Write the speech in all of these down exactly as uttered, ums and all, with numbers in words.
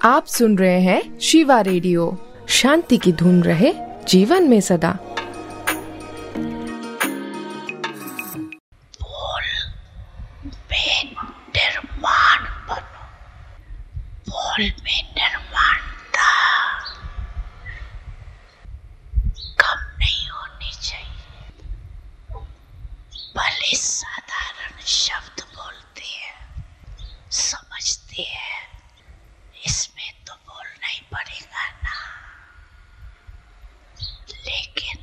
आप सुन रहे हैं शिवा रेडियो। शांति की धुन रहे जीवन में सदा। बोल में निर्माण बनो, बोल में निर्माणता कम नहीं होनी चाहिए। भले साधारण शब्द बोलते हैं, समझते हैं, इसमें तो बोलना ही पड़ेगा ना, लेकिन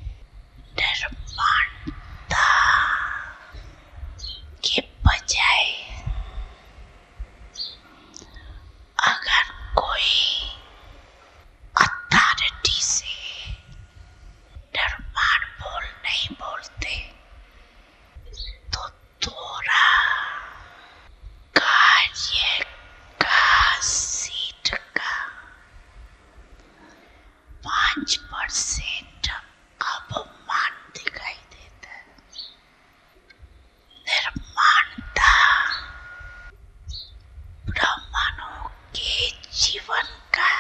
निर्माणता के बजाय अगर कोई अथॉरिटी से निर्माण बोल नहीं बोलते तो थोड़ा कार्य का सीट का पांच परसेंट अपमान दिखाई देता है। निर्माणता ब्राह्मणों के जीवन का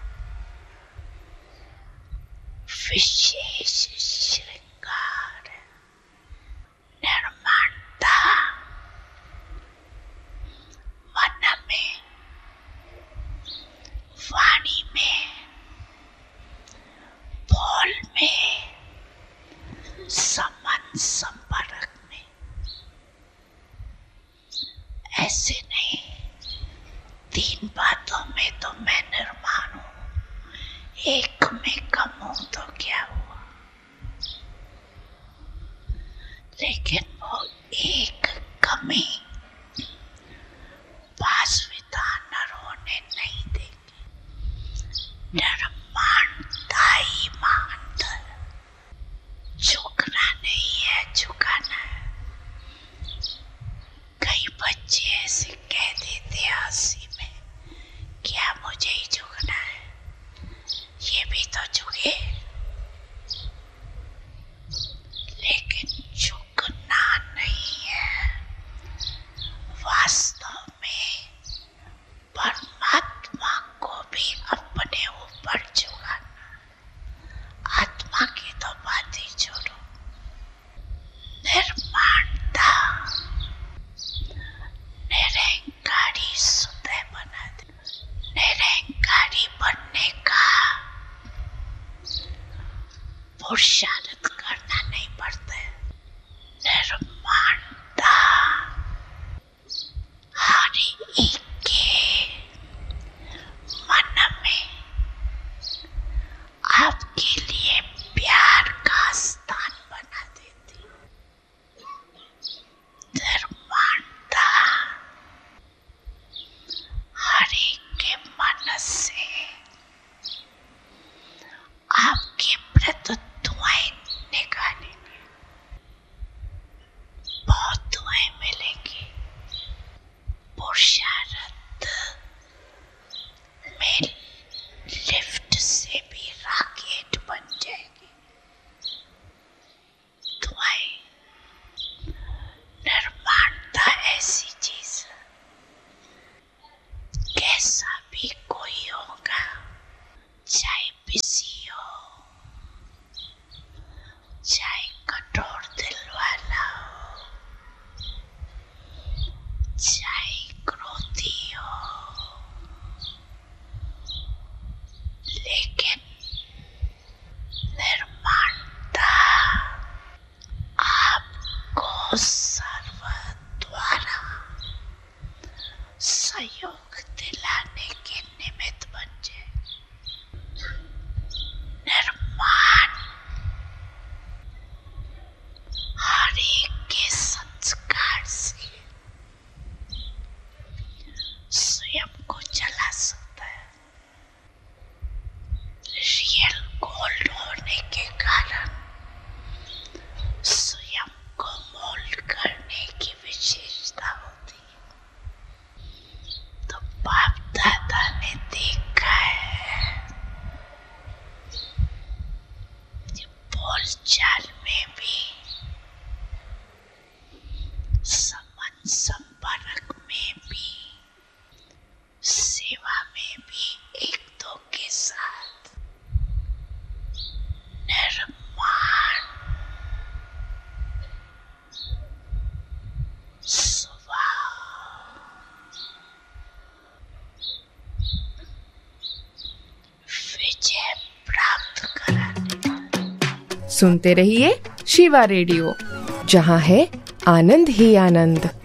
विशेष श्रृंगार है। निर्माणता मन में, वाणी में, बोल में, संबंध संपर्क में। ऐसे नहीं तीन बातों में तो मैं निर्माण हूं, एक में कम हूं तो क्या हुआ, लेकिन वो एक कमी वास्तविकता नर होने नहीं देगी। निर्माणता ही महानता है। झुकना नहीं है, झुकाना है। कई बच्चे ऐसे कह देते हंसी में, क्या मुझे ही झुकना है, ये भी तो झुके। लेकिन झुकना नहीं है, वास्तव में परमात्मा को भी अपने ऊपर झुकाना। आत्मा की तो बात ही छोड़ो। निर्माणता निरंकारी सुदय बना दे। निरंकारी बनने का पुरुषार्थ करना नहीं पड़ता है। निर्माणता हर एक के मन में आपके लिए प्यार का स्थान बना देती। निर्माणता हर एक के मन से आपके प्रति दुआएं निकालेंगे। बहुत दुआएं मिलेंगी। पुरुषार्थ में लिफ्ट से भी रॉकेट बन जाएगी। दुआएं, निर्माणता ऐसी चीज है, कैसा भी कोई होगा, चाहे बिजी हो, चाहे कठोर दिल वाला हो, चाहे क्रोधी हो, लेकिन निर्माणता आपको सर्व द्वारा सहयोग दिलाने के निमित्त बन जाए। निर्माण हर एक के संस्कार से स्वयं को चला सकता है। रियल गोल्ड होने के कारण स्वयं को मोल्ड करने की विशेषता होती है। तो बाप सुनते रहिए शिवा रेडियो, जहाँ है आनंद ही आनंद।